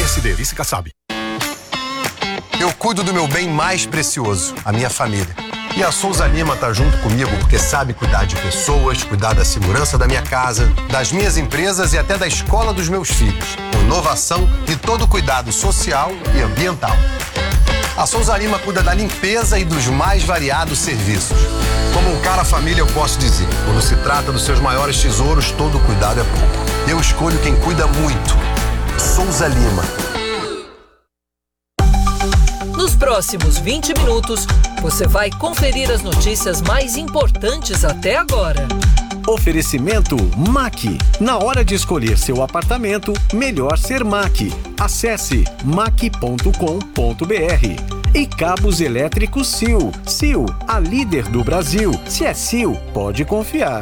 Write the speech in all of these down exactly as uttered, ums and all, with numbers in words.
S D, Vice Kassab. Eu cuido do meu bem mais precioso, a minha família. E a Souza Lima tá junto comigo porque sabe cuidar de pessoas, cuidar da segurança da minha casa, das minhas empresas e até da escola dos meus filhos. Com inovação e todo o cuidado social e ambiental. A Souza Lima cuida da limpeza e dos mais variados serviços. Como um cara família, eu posso dizer, quando se trata dos seus maiores tesouros, todo cuidado é pouco. Eu escolho quem cuida muito. Souza Lima. Nos próximos vinte minutos, você vai conferir as notícias mais importantes até agora. Oferecimento M A C. Na hora de escolher seu apartamento, melhor ser M A C. Acesse mac ponto com ponto br. E cabos elétricos Sil. Sil, a líder do Brasil. Se é Sil, pode confiar.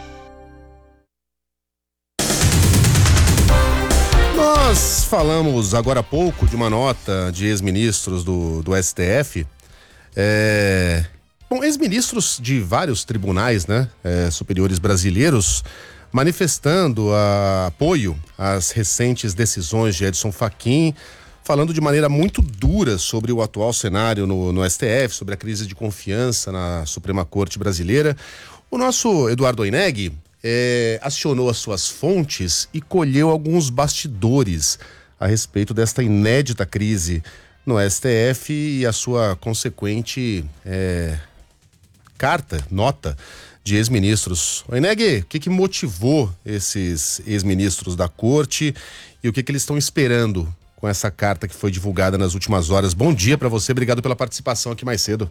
Nós falamos agora há pouco de uma nota de ex-ministros do, do S T F. É... Bom, ex-ministros de vários tribunais, né, é, superiores brasileiros, manifestando a, apoio às recentes decisões de Edson Fachin, falando de maneira muito dura sobre o atual cenário no, no S T F, sobre a crise de confiança na Suprema Corte brasileira. O nosso Eduardo Oineg É, acionou as suas fontes e colheu alguns bastidores a respeito desta inédita crise no S T F e a sua consequente é, carta, nota de ex-ministros. Oineg, o que, que motivou esses ex-ministros da corte e o que, que eles estão esperando com essa carta que foi divulgada nas últimas horas? Bom dia para você, obrigado pela participação aqui mais cedo.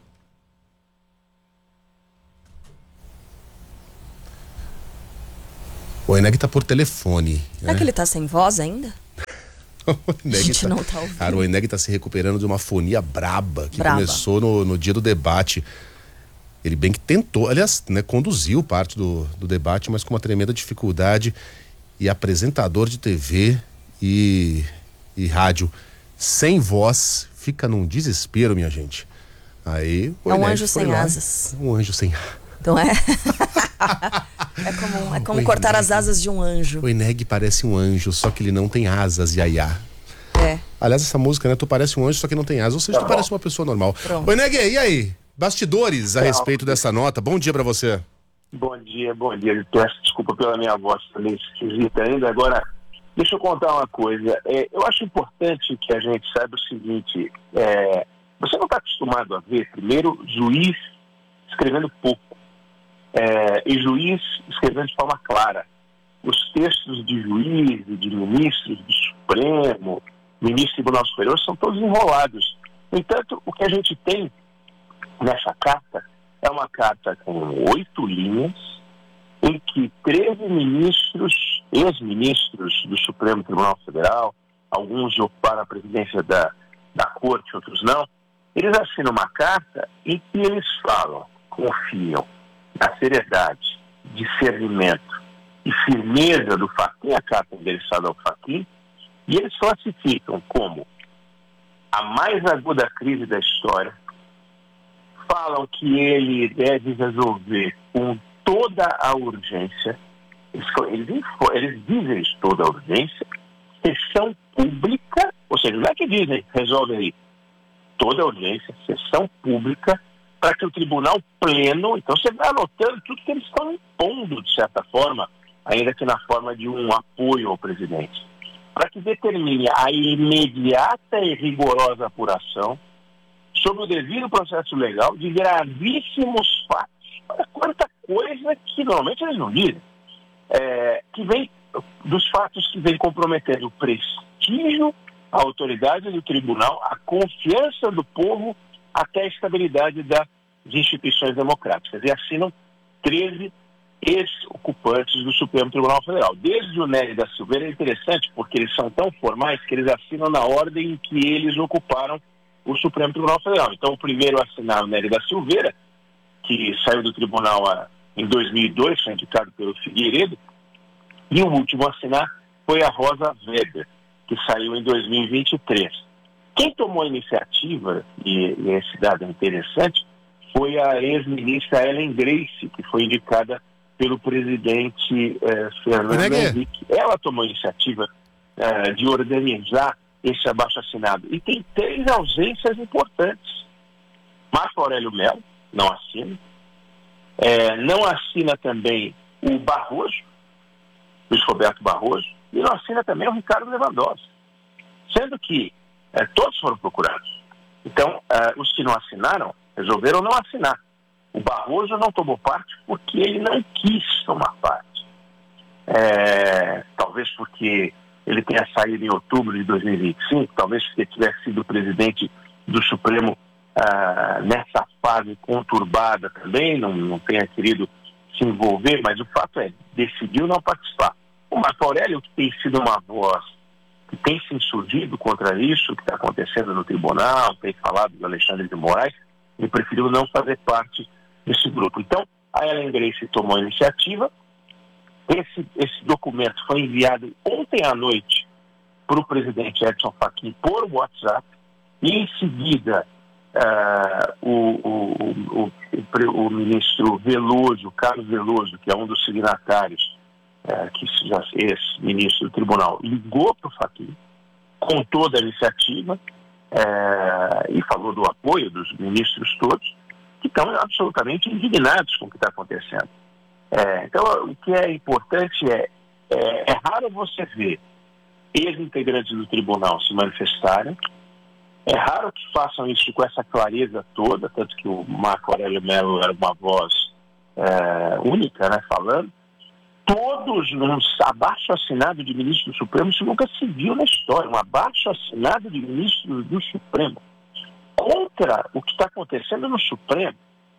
O Oineg tá por telefone. Será né? que ele tá sem voz ainda? O Oineg A gente tá... não tá ouvindo. Cara, o Oineg tá se recuperando de uma fonia braba que Braba. começou no, no dia do debate. Ele bem que tentou, aliás, né, conduziu parte do, do debate, mas com uma tremenda dificuldade. E apresentador de T V e, e rádio sem voz fica num desespero, minha gente. Aí o É um Oineg anjo foi sem lá. asas. Um anjo sem asas. Então é. É como, é como cortar as asas de um anjo. O Oineg parece um anjo, só que ele não tem asas, Yaya. É. Aliás, essa música, né? Tu parece um anjo, só que não tem asas. Ou seja, tu parece uma pessoa normal. Pronto. Oineg, e aí? Bastidores a respeito dessa nota. Bom dia pra você. Bom dia, bom dia. Eu peço desculpa pela minha voz também esquisita ainda. Agora, deixa eu contar uma coisa. É, eu acho importante que a gente saiba o seguinte. É, você não está acostumado a ver, primeiro, juiz escrevendo pouco. É, e juiz escrevendo de forma clara. Os textos de juiz e de ministros do Supremo, ministro do Tribunal Superior, são todos enrolados. No entanto, o que a gente tem nessa carta é uma carta com oito linhas, em que treze ministros, ex-ministros do Supremo Tribunal Federal, alguns já ocuparam a presidência da, da Corte, outros não, eles assinam uma carta em que eles falam, confiam na seriedade, discernimento e firmeza do Fachin, a carta endereçada ao Fachin, e eles classificam como a mais aguda crise da história, falam que ele deve resolver com toda a urgência, eles, eles, eles dizem isso, toda a urgência, sessão pública, ou seja, não é que dizem, resolve aí, toda a urgência, sessão pública, para que o tribunal pleno, então você vai anotando tudo que eles estão impondo, de certa forma, ainda que na forma de um apoio ao presidente, para que determine a imediata e rigorosa apuração sobre o devido processo legal de gravíssimos fatos. Olha quanta coisa que normalmente eles não dizem, é, que vem dos fatos que vem comprometendo o prestígio, a autoridade do tribunal, a confiança do povo, até a estabilidade das instituições democráticas. E assinam treze ex-ocupantes do Supremo Tribunal Federal. Desde o Nery da Silveira é interessante, porque eles são tão formais que eles assinam na ordem em que eles ocuparam o Supremo Tribunal Federal. Então, o primeiro a assinar o Nery da Silveira, que saiu do tribunal a, em dois mil e dois, foi indicado pelo Figueiredo, e o último a assinar foi a Rosa Weber, que saiu em dois mil e vinte e três. Quem tomou a iniciativa, e, e esse dado é interessante, foi a ex-ministra Ellen Grace, que foi indicada pelo presidente eh, Fernando Henrique. Ela tomou a iniciativa eh, de organizar esse abaixo-assinado. E tem três ausências importantes. Marco Aurélio Mello não assina. É, não assina também o Barroso, Luiz Roberto Barroso, e não assina também o Ricardo Lewandowski. Sendo que é, todos foram procurados. Então, é, os que não assinaram, resolveram não assinar. O Barroso não tomou parte porque ele não quis tomar parte. É, talvez porque ele tenha saído em outubro de dois mil e vinte e cinco, talvez porque tivesse sido presidente do Supremo ah, nessa fase conturbada também, não, não tenha querido se envolver, mas o fato é, decidiu não participar. O Marco Aurélio, que tem sido uma voz que tem se insurgido contra isso que está acontecendo no tribunal, tem falado do Alexandre de Moraes, ele preferiu não fazer parte desse grupo. Então, a Ellen Grace tomou a iniciativa. Esse, esse documento foi enviado ontem à noite para o presidente Edson Fachin por WhatsApp, e em seguida uh, o, o, o, o, o ministro Veloso, Carlos Veloso, que é um dos signatários, uh, que já é ex-ministro do tribunal, ligou para o Fachin, contou da iniciativa uh, e falou do apoio dos ministros todos, que estão absolutamente indignados com o que está acontecendo. É, então, o que é importante é, é, é raro você ver ex-integrantes do tribunal se manifestarem, é raro que façam isso com essa clareza toda, tanto que o Marco Aurélio Mello era uma voz é, única, né, falando. Todos num abaixo-assinado de ministro do Supremo, isso nunca se viu na história, um abaixo-assinado de ministro do Supremo contra o que está acontecendo no Supremo.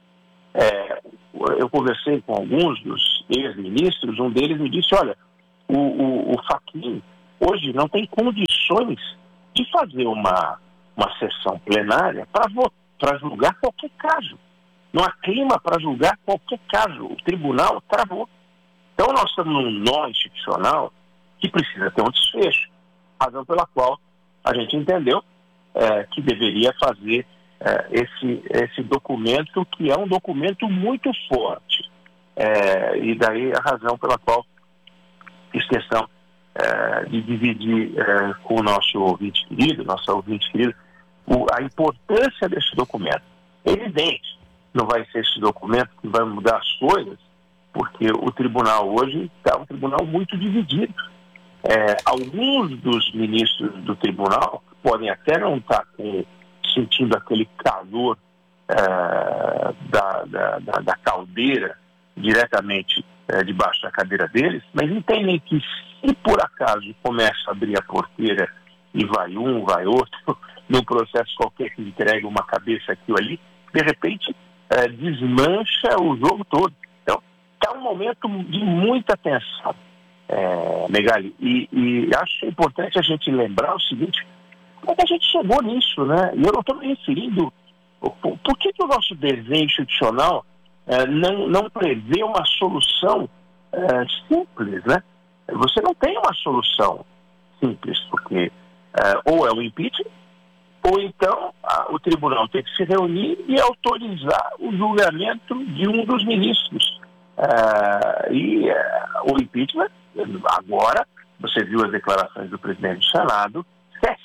É, eu conversei com alguns dos ex-ministros, um deles me disse, olha, o, o, o Fachin hoje não tem condições de fazer uma, uma sessão plenária para julgar qualquer caso. Não há clima para julgar qualquer caso. O tribunal travou. Então nós estamos num nó institucional que precisa ter um desfecho, razão pela qual a gente entendeu é, que deveria fazer É, esse, esse documento, que é um documento muito forte, é, e daí a razão pela qual fiz questão é, de dividir é, com o nosso ouvinte querido, nosso ouvinte querido, o, a importância desse documento. É evidente, não vai ser esse documento que vai mudar as coisas, porque o tribunal hoje está um tribunal muito dividido. É, alguns dos ministros do tribunal podem até não estar com sentindo aquele calor uh, da, da, da, da caldeira diretamente uh, debaixo da cadeira deles, mas entendem que se por acaso começa a abrir a porteira e vai um, vai outro, num processo qualquer que entrega uma cabeça aqui ou ali, de repente uh, desmancha o jogo todo. Então, está um momento de muita tensão, uh, Megali, e, e acho importante a gente lembrar o seguinte: como é que a gente chegou nisso, né? E eu não estou me referindo... Por, por que, que o nosso desenho institucional eh, não, não prevê uma solução eh, simples, né? Você não tem uma solução simples, porque eh, ou é o impeachment, ou então a, o tribunal tem que se reunir e autorizar o julgamento de um dos ministros. Eh, e eh, o impeachment, agora, você viu as declarações do presidente do Senado, cesse.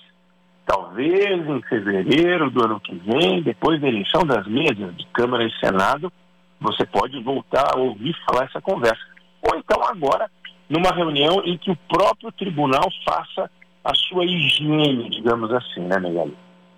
Talvez em fevereiro do ano que vem, depois da eleição das mesas de Câmara e Senado, você pode voltar a ouvir falar essa conversa. Ou então agora, numa reunião em que o próprio tribunal faça a sua higiene, digamos assim, né, Megali?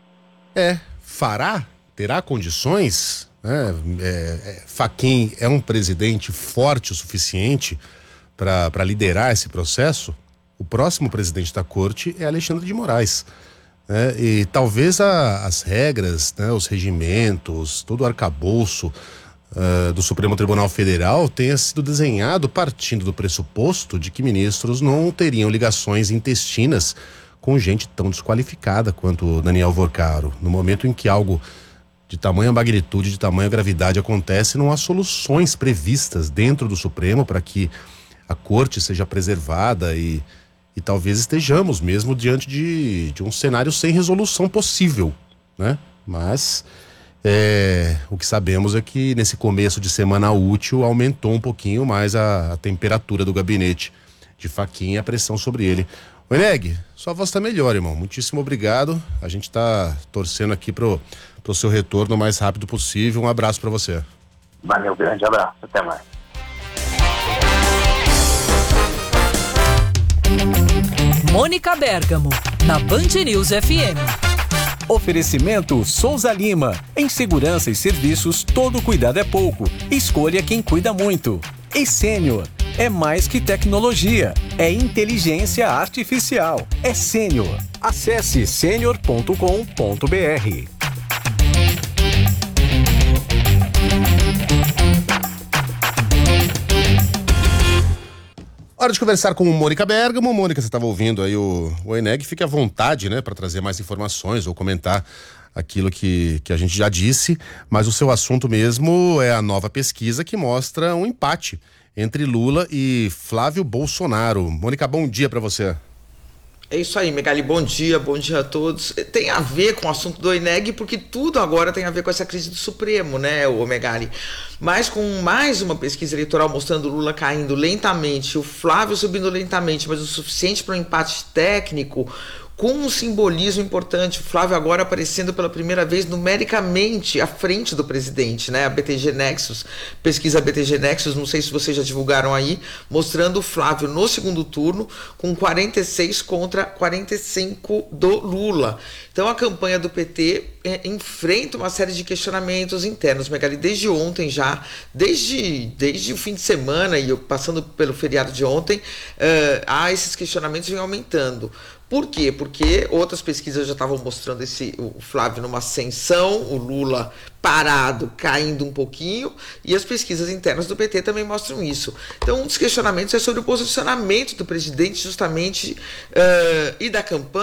É, fará? Terá condições? É, é, Fachin é um presidente forte o suficiente para liderar esse processo? O próximo presidente da corte é Alexandre de Moraes. É, e talvez a, as regras, né, os regimentos, todo o arcabouço uh, do Supremo Tribunal Federal tenha sido desenhado partindo do pressuposto de que ministros não teriam ligações intestinas com gente tão desqualificada quanto Daniel Vorcaro. No momento em que algo de tamanha magnitude, de tamanha gravidade acontece, não há soluções previstas dentro do Supremo para que a corte seja preservada e E talvez estejamos mesmo diante de, de um cenário sem resolução possível, né? Mas é, o que sabemos é que nesse começo de semana útil aumentou um pouquinho mais a, a temperatura do gabinete de Fachin e a pressão sobre ele. Oi, Neg, sua voz tá melhor, irmão. Muitíssimo obrigado. A gente tá torcendo aqui pro, pro seu retorno o mais rápido possível. Um abraço para você. Valeu, grande abraço. Até mais. Mônica Bergamo, na Band News F M. Oferecimento Souza Lima. Em segurança e serviços, todo cuidado é pouco. Escolha quem cuida muito. E Sênior. É mais que tecnologia. É inteligência artificial. É Sênior. Acesse sênior ponto com ponto br. Hora de conversar com Mônica Bergamo. Mônica, você estava ouvindo aí o, o Eneg, fique à vontade, né, para trazer mais informações ou comentar aquilo que, que a gente já disse, mas o seu assunto mesmo é a nova pesquisa que mostra um empate entre Lula e Flávio Bolsonaro. Mônica, bom dia para você. É isso aí, Megali, bom dia, bom dia a todos. Tem a ver com o assunto do Eneg, porque tudo agora tem a ver com essa crise do Supremo, né, o Megali? Mas com mais uma pesquisa eleitoral mostrando o Lula caindo lentamente, o Flávio subindo lentamente, mas o suficiente para um empate técnico, com um simbolismo importante, o Flávio agora aparecendo pela primeira vez numericamente à frente do presidente, né? A B T G Nexus, pesquisa B T G Nexus, não sei se vocês já divulgaram aí, mostrando o Flávio no segundo turno com quarenta e seis contra quarenta e cinco do Lula. Então a campanha do P T é, enfrenta uma série de questionamentos internos, Megali, desde ontem já, desde, desde o fim de semana e eu, passando pelo feriado de ontem, uh, há esses questionamentos vêm aumentando. Por quê? Porque outras pesquisas já estavam mostrando esse, o Flávio numa ascensão, o Lula parado, caindo um pouquinho, e as pesquisas internas do P T também mostram isso. Então, um dos questionamentos é sobre o posicionamento do presidente, justamente, uh, e da campanha.